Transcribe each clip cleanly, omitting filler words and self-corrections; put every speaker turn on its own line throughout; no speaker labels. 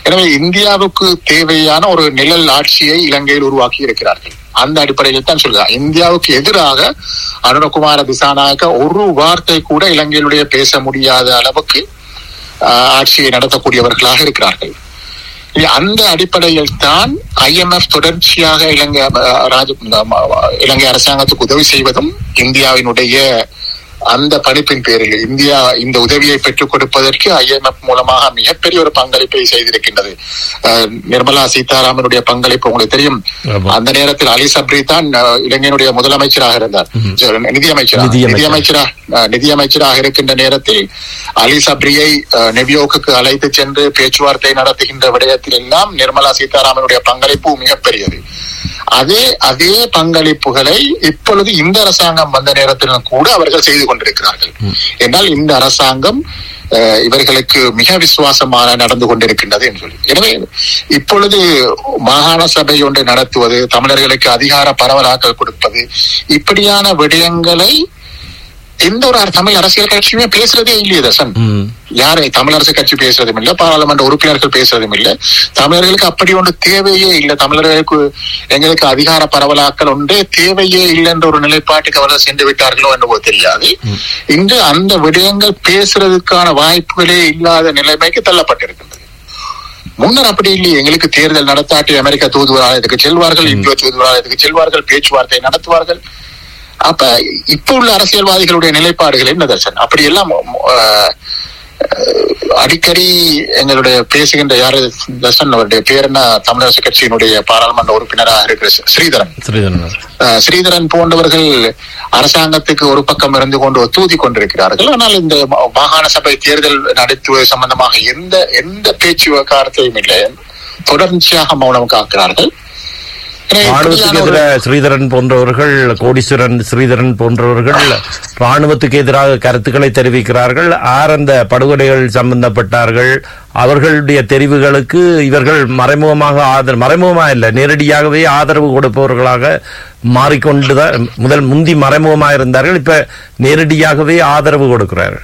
எனவே இந்தியாவுக்கு தேவையான ஒரு நிழல் ஆட்சியை இலங்கையில் உருவாக்கி இருக்கிறார்கள். அந்த அடிப்படையில் தான் சொல்கிறார். இந்தியாவுக்கு எதிராக அனுரகுமார திசாநாயக்க ஒரு வார்த்தை கூட இலங்கையினுடைய பேச முடியாத அளவுக்கு ஆட்சியை நடத்தக்கூடியவர்களாக இருக்கிறார்கள். அந்த அடிப்படையில் தான் IMF தொடர்ச்சியாக இலங்கை அரசாங்கத்துக்கு உதவி செய்வதும் இந்தியாவினுடைய அந்த பணிப்பின் பேரில் இந்தியா இந்த உதவியை பெற்றுக் கொடுப்பதற்கு IMF மூலமாக மிகப்பெரிய ஒரு பங்களிப்பை செய்திருக்கின்றது. நிர்மலா சீதாராமனுடைய பங்களிப்பு உங்களுக்கு தெரியும். அந்த நேரத்தில் அலி சப்ரி தான் இலங்கையினுடைய முதலமைச்சராக இருந்தார், நிதியமைச்சராக இருக்கின்ற நேரத்தில் அலி சப்ரியை நியூயோர்க்கு அழைத்து சென்று பேச்சுவார்த்தை நடத்துகின்ற விடயத்தில் எல்லாம் நிர்மலா சீதாராமனுடைய பங்களிப்பு மிகப்பெரியது. அதே பங்களிப்புகளை இப்பொழுது இந்த அரசாங்கம் வந்த நேரத்திலும் கூட அவர்கள் செய்து கொண்டிருக்கிறார்கள். என்றால் இந்த அரசாங்கம் இவர்களுக்கு மிக விசுவாசமாக நடந்து கொண்டிருக்கின்றது என்று சொல்லி. எனவே இப்பொழுது மாகாண சபை ஒன்றை நடத்துவது, தமிழர்களுக்கு அதிகார பரவலாக்கல் கொடுப்பது, இப்படியான விடயங்களை எந்த ஒரு தமிழ் அரசியல் கட்சியுமே பேசுறதே இல்லையே தர்சன். யாரை தமிழரசு கட்சி பேசுறதும் இல்லை, பாராளுமன்ற உறுப்பினர்கள் பேசுறதும் இல்லை. தமிழர்களுக்கு அப்படி ஒன்று தேவையே இல்லை. தமிழர்களுக்கு எங்களுக்கு அதிகார பரவலாக்கல் ஒன்று தேவையே இல்லை என்ற ஒரு நிலைப்பாட்டுக்கு அவர்கள் சென்று விட்டார்களோ என்னவோ தெரியாது. இன்று அந்த விடயங்கள் பேசுறதுக்கான வாய்ப்புகளே இல்லாத நிலைமைக்கு தள்ளப்பட்டிருக்கின்றது. முன்னர் அப்படி இல்லையே. எங்களுக்கு தேர்தல் நடத்தாட்டி அமெரிக்க தூதுவராலயத்துக்கு செல்வார்கள், இந்திய தூதுவராலயத்துக்கு செல்வார்கள், பேச்சுவார்த்தை நடத்துவார்கள். அப்ப இப்ப உள்ள அரசியல்வாதிகளுடைய நிலைப்பாடுகள் என்ன தர்சன்? அப்படி எல்லாம் அடிக்கடி எங்களுடைய பேசுகின்ற யாரு தர்சன் அவருடைய பேர் என்ன, தமிழரசு கட்சியினுடைய பாராளுமன்ற உறுப்பினராக இருக்கிற ஸ்ரீதரன் போன்றவர்கள் அரசாங்கத்துக்கு ஒரு பக்கம் இருந்து கொண்டு ஒத்துதி கொண்டிருக்கிறார்கள். ஆனால் இந்த மாகாண சபை தேர்தல் நடத்துவது சம்பந்தமாக எந்த பேச்சுவார்த்தையும் இல்லை, தொடர்ச்சியாக மௌனம் காக்கிறார்கள்.
ராணுவத்துக்கு எதிராக ஸ்ரீதரன் போன்றவர்கள், கோடீஸ்வரன் ஸ்ரீதரன் போன்றவர்கள் ராணுவத்துக்கு எதிராக கருத்துக்களை தெரிவிக்கிறார்கள். அந்த படுகொலைகள் சம்பந்தப்பட்டார்கள், அவர்களுடைய தெரிவுகளுக்கு இவர்கள் மறைமுகமாக இல்லை, நேரடியாகவே ஆதரவு கொடுப்பவர்களாக மாறிக்கொண்டுதான் முந்தி மறைமுகமாக இருந்தார்கள். இப்ப நேரடியாகவே ஆதரவு கொடுக்கிறார்கள்.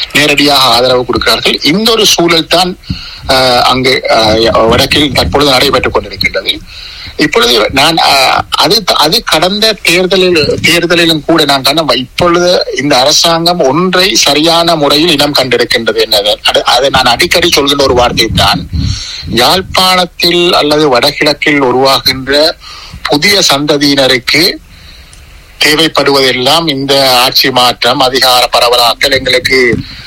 இந்த ஒரு சூழல் தான் அங்கு வடக்கில் தற்பொழுது நடைபெற்றுக் கொண்டிருக்கின்றது. இப்பொழுது நான் அது கடந்த தேர்தலிலும் கூட நான் கண்ட இப்பொழுது இந்த அரசாங்கம் ஒன்றை சரியான முறையில் இனம் கண்டிருக்கின்றது என்னது, அதை நான் அடிக்கடி சொல்கின்ற ஒரு வார்த்தை தான், யாழ்ப்பாணத்தில் அல்லது வடகிழக்கில் உருவாகின்ற புதிய சந்ததியினருக்கு தேவைப்படுவதெல்லாம் இந்த ஆட்சி மாற்றம், அதிகார பரவலாக்கல், எங்களுக்கு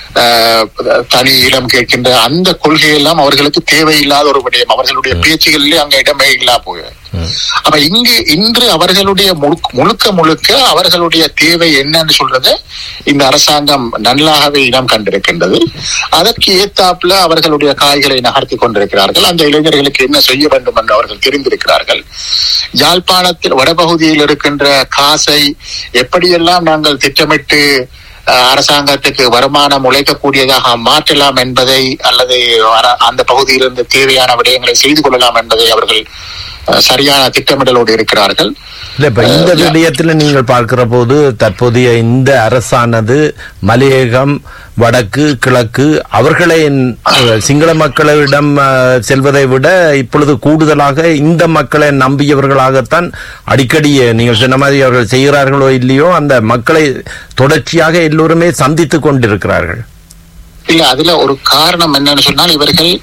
தனி இடம் கேட்கின்ற அந்த கொள்கையெல்லாம் அவர்களுக்கு தேவையில்லாத ஒரு விடயம். அவர்களுடைய பேச்சுகளிலே அங்க இடமே இல்லா போய். அப்ப இன்று அவர்களுடைய முழுக்க அவர்களுடைய தேவை என்னன்னு சொல்றது இந்த அரசாங்கம் நல்லாகவே இனம் கண்டிருக்கின்றது. அதற்கு ஏத்தாப்புல அவர்களுடைய காய்களை நகர்த்தி கொண்டிருக்கிறார்கள். அந்த இளைஞர்களுக்கு என்ன செய்ய வேண்டும் என்று அவர்கள் தெரிந்திருக்கிறார்கள். யாழ்ப்பாணத்தில் வடபகுதியில் இருக்கின்ற காசை எப்படியெல்லாம் நாங்கள் திட்டமிட்டு அரசாங்கத்துக்கு வருமானம் உழைக்கக்கூடியதாக மாற்றலாம் என்பதை, அல்லது அந்த பகுதியிலிருந்து தேவையான விடயங்களை செய்து கொள்ளலாம் என்பதை அவர்கள் சரியான திட்டமிடலோடு இருக்கிறார்கள்.
இந்த விடயத்தில் நீங்கள் பார்க்கிற போது தற்போதைய இந்த அரசானது மலையகம், வடக்கு, கிழக்கு அவர்களை சிங்கள மக்களிடம் செல்வதை விட இப்பொழுது கூடுதலாக இந்த மக்களை நம்பியவர்களாகத்தான் அடிக்கடி நீங்கள் சொன்ன மாதிரி அவர்கள் செய்கிறார்களோ இல்லையோ அந்த மக்களை தொடர்ச்சியாக எல்லோருமே சந்தித்துக் கொண்டிருக்கிறார்கள்.
இல்ல, அதுல ஒரு காரணம் என்னன்னு சொன்னால்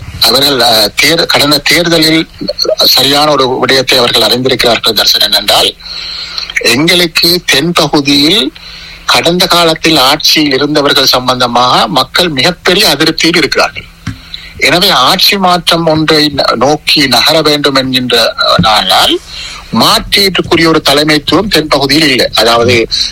அவர்கள் கடந்த தேர்தலில் சரியான ஒரு விடயத்தை அவர்கள் அறிந்திருக்கிறார்கள் தர்சன். என்னென்றால், எங்களுக்கு தென்பகுதியில் கடந்த காலத்தில் ஆட்சியில் இருந்தவர்கள் சம்பந்தமாக மக்கள் மிகப்பெரிய அதிருப்தியில் இருக்கிறார்கள். எனவே ஆட்சி மாற்றம் ஒன்றை நோக்கி நகர வேண்டும் என்கின்ற நாளால் மாற்றீட்டுக்குரிய ஒரு தலைமைத்துவம் தென்பகுதியில் இல்லை. அதாவது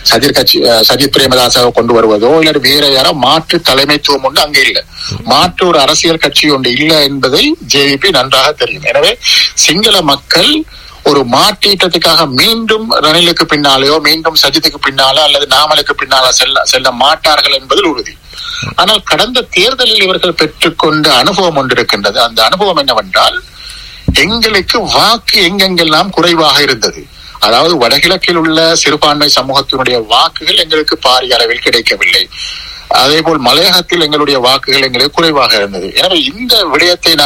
சஜித் பிரேமதாசாவை கொண்டு வருவதோ இல்ல வேற யாரோ மாற்று தலைமைத்துவம் ஒன்று அங்கே இல்லை. மாற்று ஒரு அரசியல் கட்சி ஒன்று இல்லை என்பதை JVP நன்றாக தெரியும். எனவே சிங்கள மக்கள் ஒரு மாற்றீட்டத்துக்காக மீண்டும் ரணிலுக்கு பின்னாலேயோ மீண்டும் சஜித்துக்கு பின்னாலோ அல்லது நாமலுக்கு பின்னால செல்ல மாட்டார்கள் என்பதில் உறுதி. ஆனால் கடந்த தேர்தலில் இவர்கள் பெற்றுக்கொண்ட அனுபவம் ஒன்று இருக்கின்றது. அந்த அனுபவம் என்னவென்றால், எங்களுக்கு வாக்கு எங்கெங்கெல்லாம் குறைவாக இருந்தது, அதாவது வடகிழக்கில் உள்ள சிறுபான்மை சமூகத்தினுடைய வாக்குகள் எங்களுக்கு பாரிய அளவில் கிடைக்கவில்லை. அதே போல் மலையகத்தில் எங்களுடைய வாக்குகள் எங்களுக்கு குறைவாக இருந்தது. எனவே இந்த விடயத்தை